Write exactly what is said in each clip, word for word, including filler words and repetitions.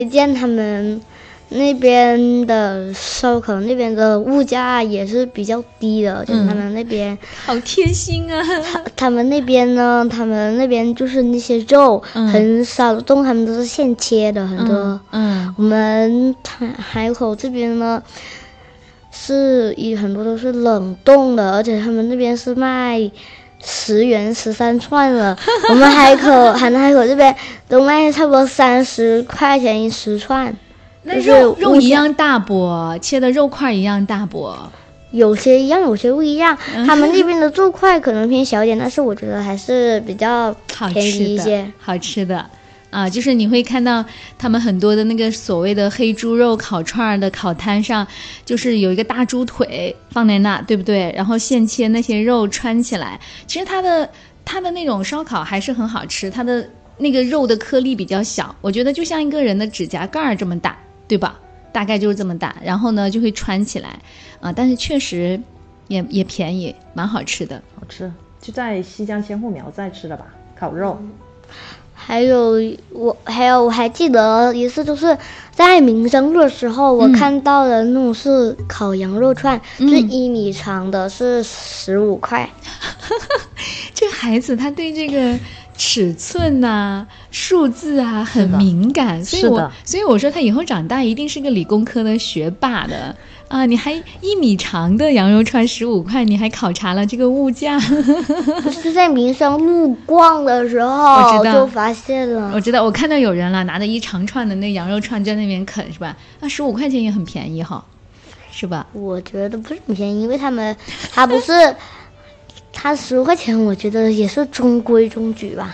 见他们那边的烧烤那边的物价也是比较低的，就是他们那边、 嗯、好贴心啊。 他他们那边呢，他们那边就是那些肉、嗯、很少冻，他们都是现切的很多。 嗯，嗯我们海口这边呢，是以很多都是冷冻的，而且他们那边是卖十元十三串了，我们海口海南海口这边都卖差不多三十块钱一十串。 那肉、就是、肉一样大不？切的肉块一样大不？ 有些一样，有些不一样。嗯、他们那边的肉块可能偏小一点，但是我觉得还是比较便宜一些， 好吃的。啊，就是你会看到他们很多的那个所谓的黑猪肉烤串的烤摊上，就是有一个大猪腿放在那，对不对？然后现切那些肉穿起来，其实它的它的那种烧烤还是很好吃，它的那个肉的颗粒比较小，我觉得就像一个人的指甲盖这么大，对吧？大概就是这么大，然后呢就会穿起来，啊，但是确实也也便宜，蛮好吃的， 好吃。就在西江千户苗在吃的吧，烤肉。嗯还有我，还有我还记得一次，就是在民生路的时候，我看到的那种是烤羊肉串，嗯、是一米长的，是十五块。 这孩子他对这个尺寸啊、数字啊很敏感，所以我所以我说他以后长大一定是个理工科的学霸的。啊，你还一米长的羊肉串十五块，你还考察了这个物价？ 是在民生路逛的时候我就发现了。 我知道，我看到有人了，拿着一长串的那羊肉串在那边啃，是吧？那十五块钱也很便宜哈，是吧？ 我觉得不是很便宜，因为他们他不是。他十五块钱，我觉得也是中规中矩吧。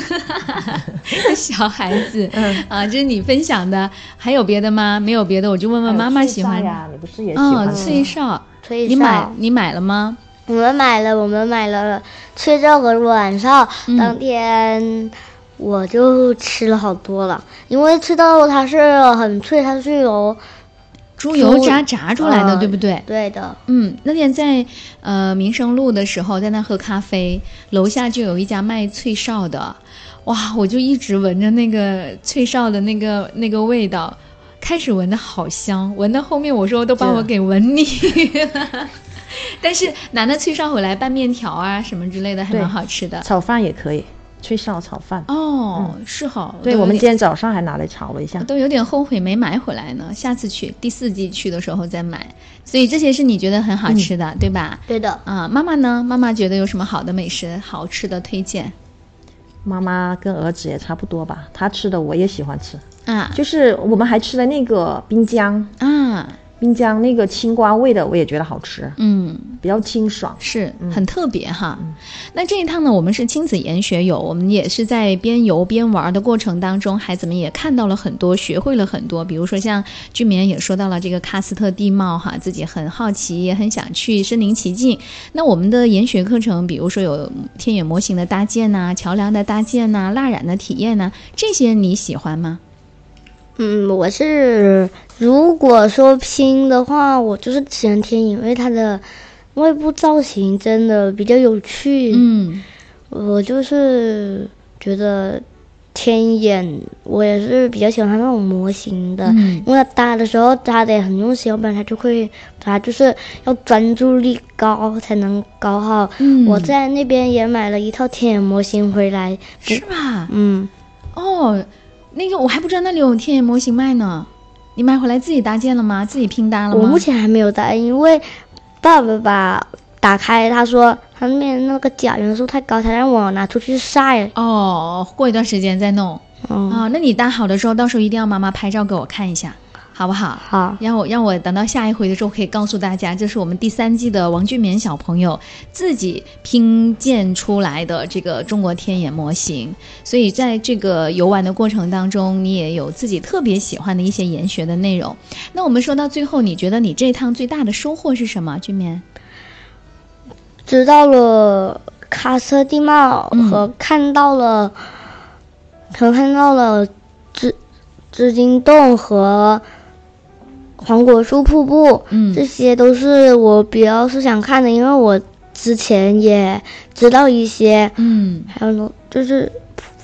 小孩子，嗯啊，这是你分享的，还有别的吗？没有别的，我就问问妈妈喜欢呀？你不是也喜欢？ 哦，脆哨， 脆哨， 你买你买了吗？ 我们买了，我们买了脆哨和软哨。嗯、当天我就吃了好多了，因为脆哨它是很脆，它是有。 猪油炸炸出来的、呃、对不对？ 对的。 嗯，那天在呃民生路的时候，在那喝咖啡，楼下就有一家卖脆哨的，哇，我就一直闻着那个脆哨的那个那个味道，开始闻的好香，闻到后面我说都把我给闻腻了。但是拿那脆哨回来拌面条啊什么之类的还蛮好吃的， 炒饭也可以。脆哨炒饭哦、嗯，是好。 对，我们今天早上还拿来炒了一下， 我都有点后悔没买回来呢。下次去第四季去的时候再买。所以这些是你觉得很好吃的，嗯、对吧？ 对的。 啊，妈妈呢？妈妈觉得有什么好的美食、好吃的推荐？ 妈妈跟儿子也差不多吧，她吃的我也喜欢吃啊。 就是我们还吃了那个滨江啊。 滨江那个青瓜味的我也觉得好吃， 嗯， 比较清爽， 是、嗯、很特别哈、嗯。那这一趟呢，我们是亲子研学游，我们也是在边游边玩的过程当中，孩子们也看到了很多，学会了很多。比如说像俊棉也说到了这个喀斯特地貌哈，自己很好奇，也很想去身临其境。那我们的研学课程，比如说有天眼模型的搭建呐、桥梁的搭建呐、蜡染的体验呐，这些你喜欢吗？ 嗯，我是如果说拼的话，我就是喜欢天眼，因为它的外部造型真的比较有趣。 嗯， 我就是觉得天眼，我也是比较喜欢它那种模型的，嗯、因为它搭的时候搭的也很用心，要不然它就会，它就是要专注力高才能搞好。嗯，我在那边也买了一套天眼模型回来， 是吧？ 嗯， 哦。那个我还不知道那里有天眼模型卖呢，你买回来自己搭建了吗？自己拼搭了吗？ 我目前还没有搭，因为爸爸把打开，他说他那边那个钾元素太高，才让我拿出去晒。 哦，过一段时间再弄。 嗯啊、哦，那你搭好的时候，到时候一定要妈妈拍照给我看一下，好不好？ 好， 让我让我等到下一回的时候可以告诉大家，这是我们第三季的王俊棉小朋友自己拼建出来的这个中国天眼模型。所以在这个游玩的过程当中，你也有自己特别喜欢的一些研学的内容。那我们说到最后，你觉得你这趟最大的收获是什么？俊棉知道了喀斯特地貌和看到了、嗯、和看到了织织金洞和黄果树瀑布， 嗯， 这些都是我比较是想看的，因为我之前也知道一些， 嗯， 还有呢，就是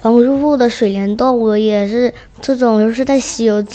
王师傅的水帘洞，我也是这种，就是在《西游记》